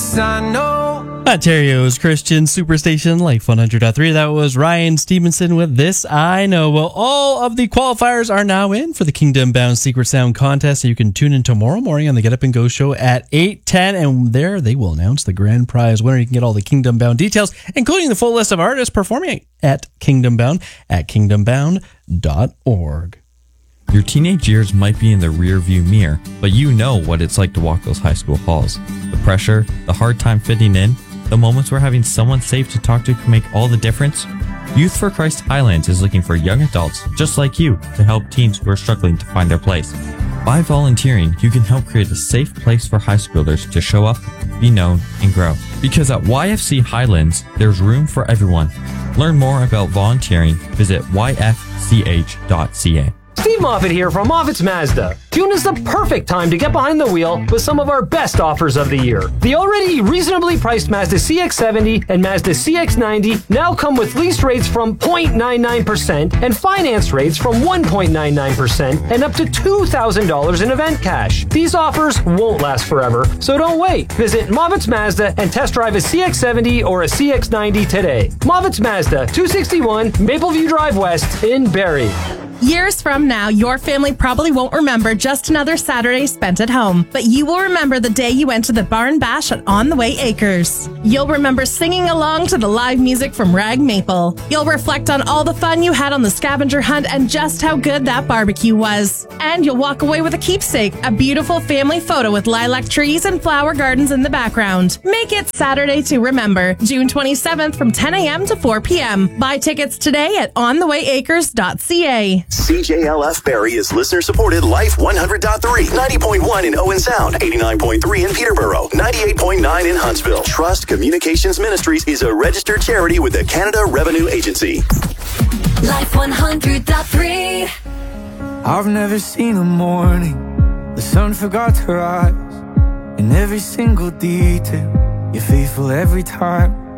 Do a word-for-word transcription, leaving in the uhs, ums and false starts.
Yes, I know. Ontario's Christian Superstation, Life one hundred point three. That was Ryan Stevenson with This I Know. Well, all of the qualifiers are now in for the Kingdom Bound Secret Sound contest. You can tune in tomorrow morning on the Get Up and Go show at eight ten, and there they will announce the grand prize winner. You can get all the Kingdom Bound details, including the full list of artists performing at Kingdom Bound at kingdom bound dot org. Your teenage years might be in the rearview mirror, but you know what it's like to walk those high school halls. The pressure, the hard time fitting in, the moments where having someone safe to talk to can make all the difference. Youth for Christ Highlands is looking for young adults just like you to help teens who are struggling to find their place. By volunteering, you can help create a safe place for high schoolers to show up, be known, and grow. Because at Y F C Highlands, there's room for everyone. Learn more about volunteering, visit y f c h dot c a. Steve Moffitt here from Moffitt's Mazda. June is the perfect time to get behind the wheel with some of our best offers of the year. The already reasonably priced Mazda C X seventy and Mazda C X ninety now come with lease rates from zero point nine nine percent and finance rates from one point nine nine percent and up to two thousand dollars in event cash. These offers won't last forever, so don't wait. Visit Moffitt's Mazda and test drive a C X seventy or a C X ninety today. Moffitt's Mazda, two sixty-one Mapleview Drive West in Barrie. Years from now, your family probably won't remember just another Saturday spent at home, but you will remember the day you went to the Barn Bash at On the Way Acres. You'll remember singing along to the live music from Rag Maple. You'll reflect on all the fun you had on the scavenger hunt and just how good that barbecue was. And you'll walk away with a keepsake, a beautiful family photo with lilac trees and flower gardens in the background. Make it Saturday to remember, June twenty-seventh from ten a.m. to four p.m. Buy tickets today at on the way acres dot c a. C J L F Barrie is listener-supported Life one hundred point three, ninety point one in Owen Sound, eighty-nine point three in Peterborough, ninety-eight point nine in Huntsville. Trust Communications Ministries is a registered charity with the Canada Revenue Agency. Life one hundred point three. I've never seen a morning the sun forgot to rise. In every single detail, you're faithful every time.